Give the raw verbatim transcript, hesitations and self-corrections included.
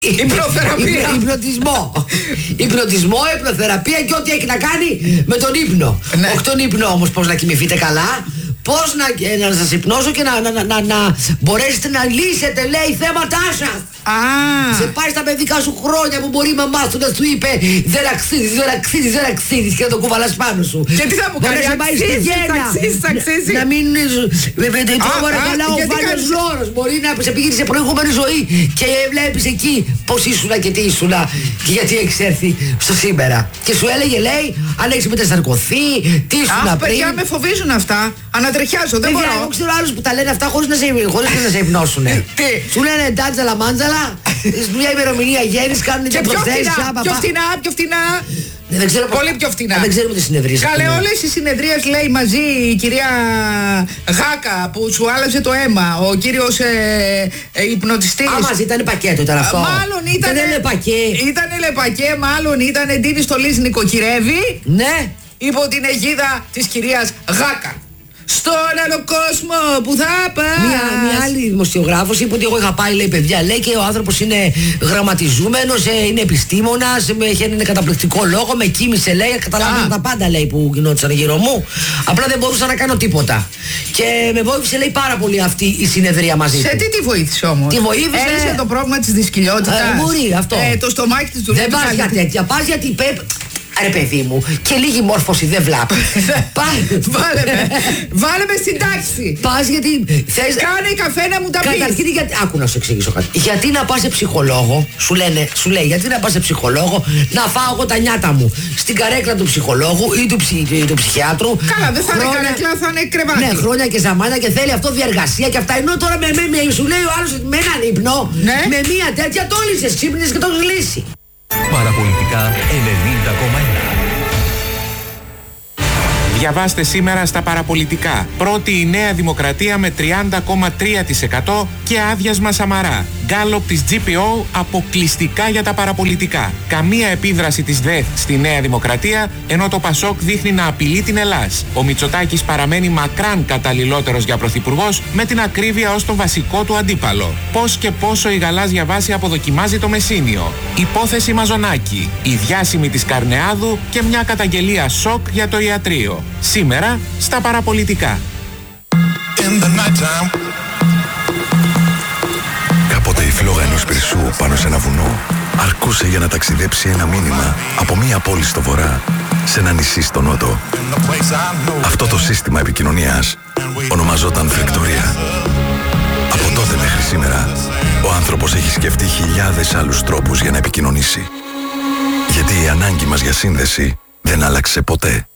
Υπνοθεραπεία. Υπνοτισμό. Υπνοτισμό, υπνοθεραπεία και ό,τι έχει να κάνει με τον ύπνο. Ναι. Όχι τον ύπνο όμως, πώς να κοιμηθείτε καλά. Πώς να, να σας υπνώσω και να, να, να, να μπορέσετε να λύσετε, λέει, θέματά σας. Α. Σε πάει στα παιδικά σου χρόνια που μπορεί η μαμά σου να σου είπε δεν αξίζεις, δεν αξίζεις, δεν αξίζεις και να το κουβαλάς πάνω σου. Και τι θα μου κάνει, αξίζεις, αξίζεις, αξίζεις. Να μην τώρα καλά ο Βάνιος Λόρος. Μπορεί να σε πήγαινε σε προηγούμενη ζωή και βλέπεις εκεί πως ήσουνα και τι ήσουνα και γιατί έχεις έρθει στο σήμερα. Και σου έλεγε, λέει, αν έχεις μετασταρκωθεί, τι ήσουνα πριν. Παιδιά, με φοβίζουν αυτά. Ανατριχιάζω, δεν μπορώ. Εγώ ξέρω άλλους που τα λένε αυτά χωρίς να σε, χωρίς να σε υπνώσουνε. Σου λένε τάντζαλα μάντζαλα. Μια ημερομηνία γέννης, κάνουν και προθέσεις. Πιο φτηνά, πιο φτηνά. Δεν ξέρω, πολύ πιο φτηνά. Δεν ξέρουμε τι συνεδρίες. Καλέ, όλες οι συνεδρίες, λέει, μαζί η κυρία Γάκα που σου άλλαζε το αίμα, ο κύριος ε, ε, υπνοτιστής. Α, μαζί ήταν πακέτο, ήταν αυτό. Μάλλον ήταν. Ήτανε λεπακέ. Ήτανε λεπακέ, μάλλον ήταν Ντίνη Στολής νοικοκυρεύει. Ναι. Υπό την αιγίδα της κυρίας Γάκα. Στον άλλο κόσμο που θα πας. Μια, μια άλλη δημοσιογράφος είπε ότι εγώ είχα πάει, λέει, παιδιά, λέει, και ο άνθρωπος είναι γραμματιζούμενος, ε, είναι επιστήμονας, με, έχει ένα καταπληκτικό λόγο, με κοίμησε, λέει, καταλάβαινα τα πάντα, λέει, που γινόντουσαν γύρω μου. Απλά δεν μπορούσα να κάνω τίποτα. Και με βοήθησε, λέει, πάρα πολύ αυτή η συνεδρία μαζί του. Σε τι τη βοήθησε όμως? Τη βοήθησε. Έλυσε το πρόβλημα της δυσκυλιότητας. Ε, μπορεί αυτό. Ε, το στομάχι της δουλεύει. Δεν πας για τέτοια, πας γιατί πέ... Ρε παιδί μου, και λίγη μόρφωση δεν βλάπτει. Βάλε με, βάλε με στην τάξη. Πας γιατί θες... Κάνε καφέ να μου τα πεις. Καταρχήν, γιατί... άκου να σου εξηγήσω κάτι. Γιατί να πας σε ψυχολόγο, σου λένε, σου λέει, γιατί να πας σε ψυχολόγο να φάω εγώ τα νιάτα μου στην καρέκλα του ψυχολόγου ή του, ψι... ή του ψυχιάτρου. Καλά, δεν θα χρόνια... είναι καρέκλα, θα είναι κρεβάτι. Ναι, χρόνια και ζαμάνια και θέλει αυτό διαργασία και αυτά. Ενώ τώρα με, με, με, σου λέει ο άλλος με έναν ύπνο, ναι, με μία τέτοια το λύσες, ξύπνησες και το έχεις λύσει. Παραπολιτικά ενενήντα κόμμα ένα. Διαβάστε σήμερα στα παραπολιτικά. Πρώτη η Νέα Δημοκρατία με τριάντα κόμμα τρία τοις εκατό και άδειασμα Σαμαρά. Γκάλοπ της τζι πι ο αποκλειστικά για τα παραπολιτικά. Καμία επίδραση της ΔΕΘ στη Νέα Δημοκρατία, ενώ το Πασόκ δείχνει να απειλεί την Ελλάς. Ο Μητσοτάκης παραμένει μακράν καταλληλότερος για πρωθυπουργός, με την ακρίβεια ως τον βασικό του αντίπαλο. Πώς και πόσο η γαλάζια βάση αποδοκιμάζει το Μεσσήνιο. Υπόθεση Μαζονάκη. Η διάσημη της Καρνεάδου και μια καταγγελία σοκ για το ιατρείο. Σήμερα στα παραπολιτικά. Κάποτε η φλόγα ενός πυρσού πάνω σε ένα βουνό αρκούσε για να ταξιδέψει ένα μήνυμα από μία πόλη στο βορρά σε ένα νησί στο νότο. Αυτό το σύστημα επικοινωνίας ονομαζόταν Φεκτορία. Από τότε μέχρι σήμερα ο άνθρωπος έχει σκεφτεί χιλιάδες άλλους τρόπους για να επικοινωνήσει. Γιατί η ανάγκη μας για σύνδεση δεν άλλαξε ποτέ.